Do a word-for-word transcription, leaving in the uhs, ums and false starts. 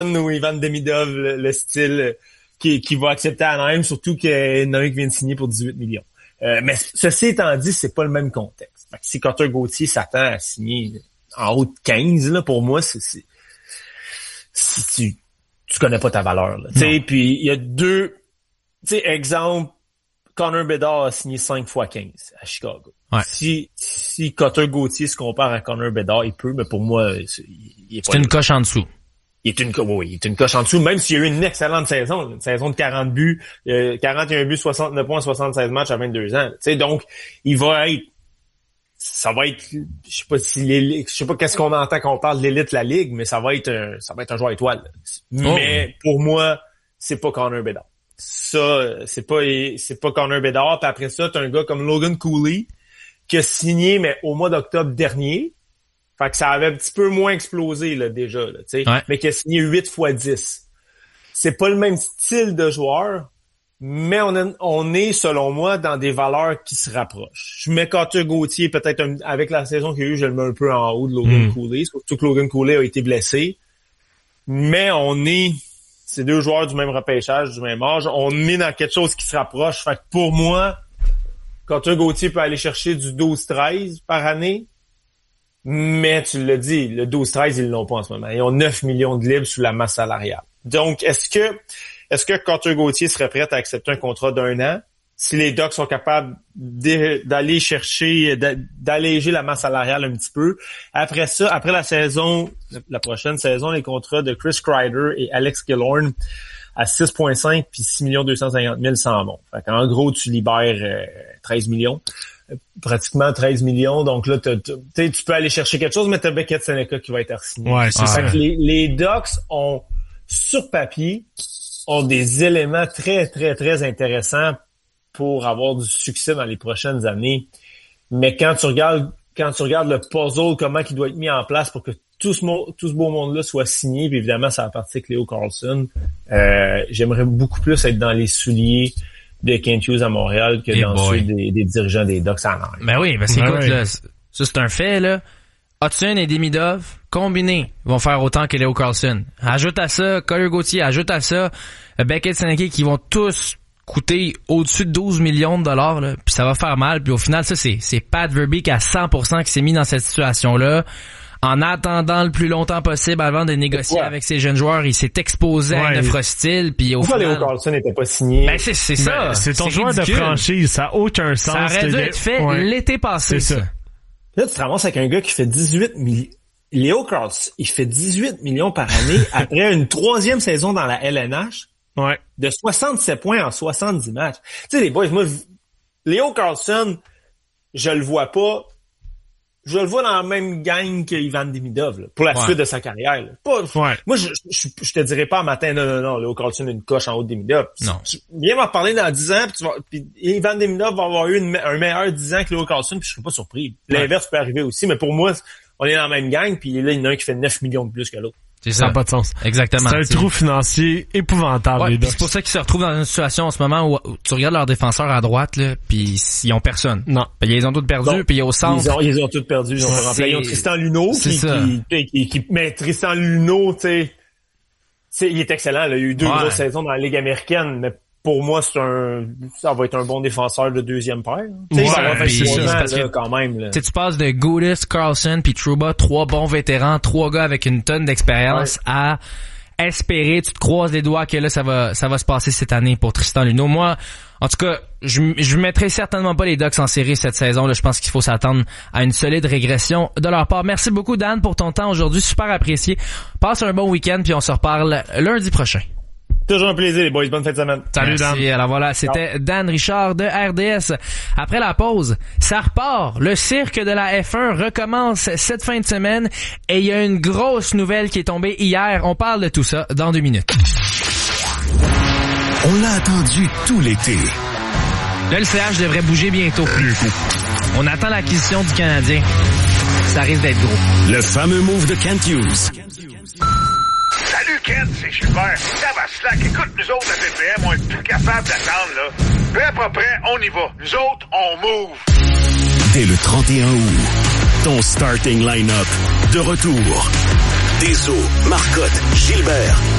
ou Ivan Demidov, le, le style qui, qui va accepter Anaheim, surtout qu'il y en a un qui vient de signer pour dix-huit millions. Euh, mais ceci étant dit, c'est pas le même contexte. Fait que si Cutter Gauthier s'attend à signer en haut de quinze, là, pour moi, c'est, c'est, si tu, tu connais pas ta valeur, là. Tu sais, puis il y a deux, tu sais, exemple, Connor Bedard a signé cinq fois quinze à Chicago. Ouais. Si, si Cutter Gauthier se compare à Connor Bedard, il peut, mais pour moi, c'est, il est pas c'est une là. coche en dessous. Il est une, oui, il est une coche en dessous, même s'il y a eu une excellente saison, une saison de quarante buts, euh, quarante et un buts, soixante-neuf points, soixante-seize matchs à vingt-deux ans. Tu sais, donc, il va être, ça va être, je sais pas si l'élite, je sais pas qu'est-ce qu'on entend quand on parle de l'élite de la ligue, mais ça va être un, ça va être un joueur étoile. Mais, pour moi, c'est pas Connor Bedard. Ça, c'est pas, c'est pas Connor Bedard. Puis après ça, t'as un gars comme Logan Cooley, qui a signé, mais au mois d'octobre dernier. Fait que ça avait un petit peu moins explosé, là, déjà, là, tu sais. Ouais. Mais qui a signé huit fois dix. C'est pas le même style de joueur, mais on, a, on est, selon moi, dans des valeurs qui se rapprochent. Je mets Cutter Gauthier, peut-être, un, avec la saison qu'il y a eu, je le mets un peu en haut de Logan mm. Cooley. Surtout que Logan Cooley a été blessé. Mais on est, c'est deux joueurs du même repêchage, du même âge. On est dans quelque chose qui se rapproche. Fait que pour moi, Cutter Gauthier peut aller chercher du douze treize par année. Mais tu l'as dit, le douze treize, ils l'ont pas en ce moment. Ils ont neuf millions de libres sous la masse salariale. Donc, est-ce que est-ce que Cutter Gauthier serait prêt à accepter un contrat d'un an si les Ducks sont capables d'aller chercher, d'alléger la masse salariale un petit peu? Après ça, après la saison, la prochaine saison, les contrats de Chris Kreider et Alex Killorn à six virgule cinq puis six millions deux cent cinquante mille sans bon. Fait qu'en gros, tu libères euh, treize millions. Pratiquement treize millions, donc là, t'as, t'as, tu peux aller chercher quelque chose, mais t'as Beckett Seneca qui va être re-signé. Ouais, c'est ça. Que les, les Ducks ont, sur papier, ont des éléments très, très, très intéressants pour avoir du succès dans les prochaines années. Mais quand tu regardes, quand tu regardes le puzzle, comment il doit être mis en place pour que tout ce, tout ce beau monde-là soit signé, puis évidemment, ça va partir avec Leo Carlsson, euh, j'aimerais beaucoup plus être dans les souliers de Kent Hughes à Montréal que hey dans boy. ceux des, des dirigeants des Ducks en Anaheim. Ben oui, parce que écoute, ouais. là, ça c'est un fait, là. Hudson et Demidov, combinés, vont faire autant que Leo Carlsson. Ajoute à ça, Cutter Gauthier, ajoute à ça, Beckett Seneca, qui vont tous coûter au-dessus de douze millions de dollars, là, puis ça va faire mal, puis au final, ça, c'est, c'est Pat Verbeek à cent pour cent qui s'est mis dans cette situation-là. En attendant le plus longtemps possible avant de négocier Pourquoi? avec ces jeunes joueurs, il s'est exposé ouais. à une offre hostile, puis au Pourquoi final... Léo Carlsson n'était pas signé? Ben c'est, c'est ça. Ben, c'est ton c'est joueur ridicule. de franchise, ça n'a aucun sens. Ça aurait dû être fait ouais. l'été passé. C'est ça. Là, tu te ramasses avec un gars qui fait dix-huit millions. Léo Carlsson, il fait dix-huit millions par année après une troisième saison dans la L N H. Ouais. De soixante-sept points en soixante-dix matchs. Tu sais, les boys, moi, Léo Carlsson, je le vois pas. Je le vois dans la même gang que Ivan Demidov, là, pour la ouais. suite de sa carrière. Là. Pas, ouais. Moi, je, je, je te dirais pas un matin, non, non, non, Léo Carlsson a une coche en haut de Demidov. Non. Viens m'en parler dans dix ans, puis tu vas, puis Ivan Demidov va avoir eu une, un meilleur dix ans que Léo Carlsson, puis je serais pas surpris. L'inverse ouais. peut arriver aussi, mais pour moi, on est dans la même gang, puis là, il y en a un qui fait neuf millions de plus que l'autre. C'est ça n'a pas de sens. Exactement. C'est un t'sais. trou financier épouvantable. Ouais, c'est pour ça qu'ils se retrouvent dans une situation en ce moment où, où tu regardes leurs défenseurs à droite, là, puis ils ont personne. Non. Ben, ils ont tous perdus, puis au centre. Ils ont, ils ont tous perdu. Ils ont, remplacé, ils ont Tristan Luneau qui, qui, qui, qui, qui, mais Tristan Luneau, tu sais, il est excellent. Là. Il y a eu deux ouais. grosses saisons dans la Ligue américaine, mais pour moi, c'est un, ça va être un bon défenseur de deuxième paire. Ouais, ça va faire trois ans, là, quand même. Là. Tu passes de Gudis, Carlsson puis Trouba, trois bons vétérans, trois gars avec une tonne d'expérience ouais. à espérer, tu te croises les doigts que là, ça va, ça va se passer cette année pour Tristan Luneau. Moi, en tout cas, je, je mettrai certainement pas les Ducks en série cette saison. Là, je pense qu'il faut s'attendre à une solide régression de leur part. Merci beaucoup, Dan, pour ton temps aujourd'hui. Super apprécié. Passe un bon week-end puis on se reparle lundi prochain. Toujours un plaisir, les boys. Bonne fin de semaine. Salut, Merci. Dan. Alors voilà, c'était Dan Richard de R D S. Après la pause, ça repart. Le cirque de la F un recommence cette fin de semaine et il y a une grosse nouvelle qui est tombée hier. On parle de tout ça dans deux minutes. On l'a attendu tout l'été. Là, le C H devrait bouger bientôt. On attend l'acquisition du Canadien. Ça risque d'être gros. Le fameux move de Kent Hughes. Salut Ken, c'est Gilbert. Ça va slack. Écoute, nous autres, la P P M, on est plus capable d'attendre, là. Prêt, pas prêt, on y va. Nous autres, on move. Dès le trente et un août, ton starting line-up de retour. Desault, Marcotte, Gilbert,